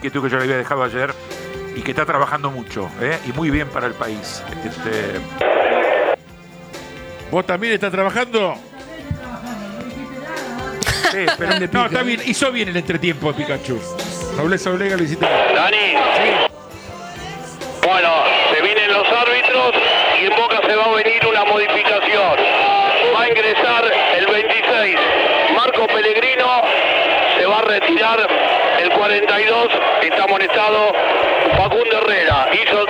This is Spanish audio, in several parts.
inquietud que yo le había dejado ayer y que está trabajando mucho, y muy bien para el país. ¿Vos también estás trabajando? Sí, pero no, está bien, hizo bien el entretiempo de Pikachu. Nobleza obliga, lo hiciste bien. Dani. Sí. Bueno, se vienen los árbitros y en Boca se va a venir una modificación. Va a ingresar el 26, Marco Pellegrino, se va a retirar el 42, está amonestado Facundo Herrera. Hizo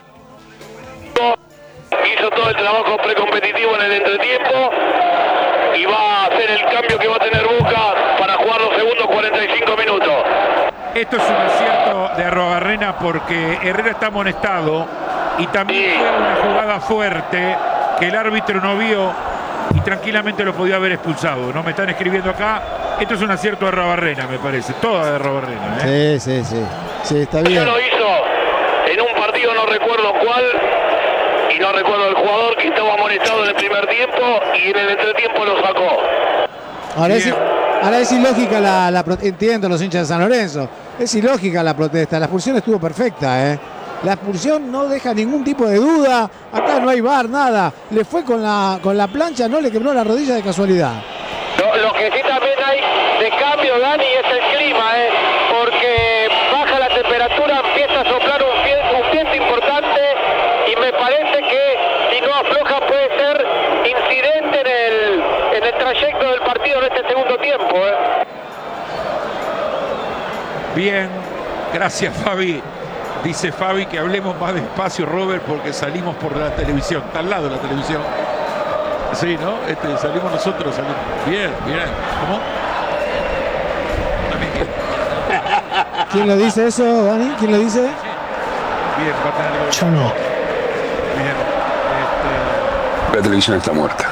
todo el trabajo precompetitivo en el entretiempo y va a hacer el cambio que va a tener Boca para jugar los segundos 45 minutos. Esto es un acierto de Arrobarrena porque Herrera está amonestado y también fue una jugada fuerte que el árbitro no vio y tranquilamente lo podía haber expulsado. No me están escribiendo acá. Esto es un acierto de Arrobarrena, me parece. Toda de Arrobarrena. Sí, está bien. Ya lo hizo en un partido, no recuerdo cuál, y no recuerdo el jugador que estaba amonestado en el primer tiempo y en el entretiempo lo sacó. Ahora es ilógica la protesta. Entiendo los hinchas de San Lorenzo. Es ilógica la protesta. La expulsión estuvo perfecta, La expulsión no deja ningún tipo de duda. Acá no hay VAR, nada. Le fue con la plancha, no le quebró la rodilla de casualidad. Lo que sí también hay de cambio, Dani, es el clima, porque baja la temperatura, empieza a soplar un viento importante y me parece que si no afloja puede ser incidente en el trayecto del partido en este segundo tiempo. Bien, gracias Fabi. Dice Fabi que hablemos más despacio, Robert, porque salimos por la televisión. Está al lado de la televisión. Sí, ¿no? Salimos nosotros. Bien. ¿Cómo? También bien. ¿Quién lo dice eso, Dani? ¿Quién lo dice? Bien, va a tener algo. Yo no. Bien. La televisión está muerta.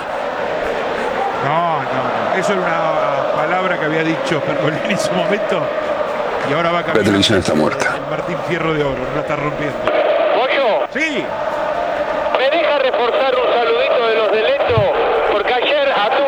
No. Eso era una palabra que había dicho Pergolini en su momento. Y ahora va a cambiar. La televisión está muerta. El Martín Fierro de Oro, no la está rompiendo. ¿Pollo? Sí. ¿Me deja reforzar un saludito de los de Leto? Porque ayer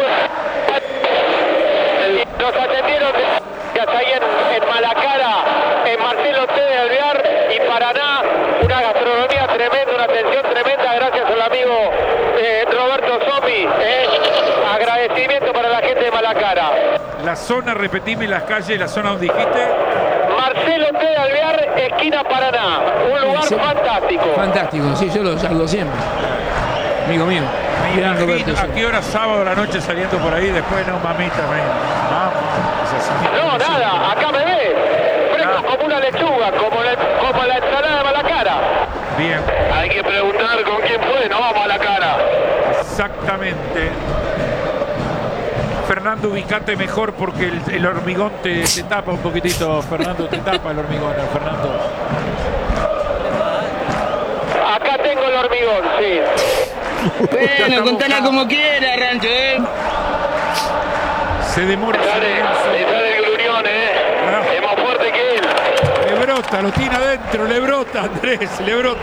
nos atendieron hasta ahí en Malacara, en Marcelo T. de Alvear y Paraná, una gastronomía tremenda, una atención tremenda, gracias al amigo Roberto Somi. Agradecimiento para la gente de Malacara. La zona, repetime las calles, la zona donde dijiste. Marcelo T. de Alvear, esquina Paraná, un lugar fantástico. Fantástico, sí, yo lo saludo siempre. Amigo mío. Gran Roberto. ¿A qué hora sábado a la noche saliendo por ahí? Después no, mamita, vamos. No, nada, acá me ve. Fresco como una lechuga, como la ensalada de Malacara. Bien. Hay que preguntar con quién fue, no vamos a la cara. Exactamente. Fernando, ubicate mejor porque el hormigón te tapa un poquitito. Fernando, te tapa el hormigón, Fernando. Acá tengo el hormigón, sí. Bueno, contala como quiera, Rancho, Se demora. Le sale el glurión, Es más fuerte que él. Le brota, lo tiene adentro, le brota, Andrés, le brota.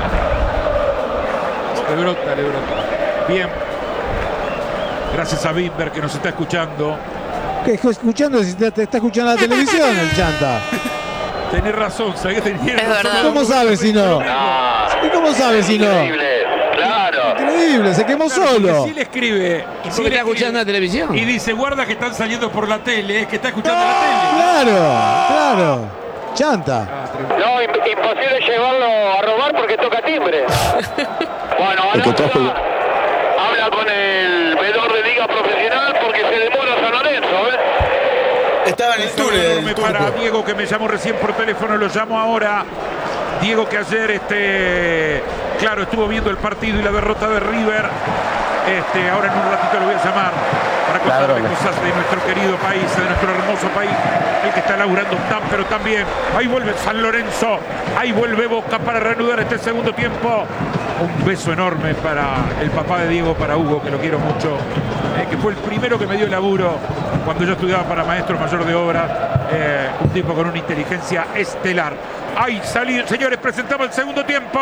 Le brota. Bien. Gracias a Bimber que nos está escuchando. ¿Qué escuchando? Si te está escuchando la televisión, el chanta. Tenés razón, ¿sabés que tenés razón? ¿Cómo sabes si no? ¿Y cómo sabes si no? Increíble, claro. Increíble, se quemó solo. Sí le escribe. ¿Y por qué está escuchando la televisión? Y dice, guarda que están saliendo por la tele, es que está escuchando la tele. Claro. Chanta. No, imposible llevarlo a robar porque toca timbre. Bueno, ahora habla con el vedor de liga profesional porque se demora San Lorenzo, Estaba en el túnel. Para Diego, que me llamó recién por teléfono, lo llamo ahora. Diego, que ayer claro, estuvo viendo el partido y la derrota de River. Ahora en un ratito lo voy a llamar para contarle cosas de nuestro querido país, de nuestro hermoso país, el que está laburando pero también. Ahí vuelve San Lorenzo, ahí vuelve Boca para reanudar este segundo tiempo. Un beso enorme para el papá de Diego, para Hugo, que lo quiero mucho, que fue el primero que me dio el laburo cuando yo estudiaba para maestro mayor de obras, un tipo con una inteligencia estelar. Ahí salido, señores, presentamos el segundo tiempo.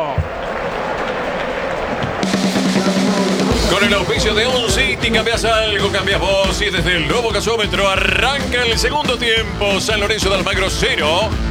Con el auspicio de OnCity, cambias algo, cambias vos. Y desde el nuevo gasómetro arranca el segundo tiempo. San Lorenzo de Almagro 0,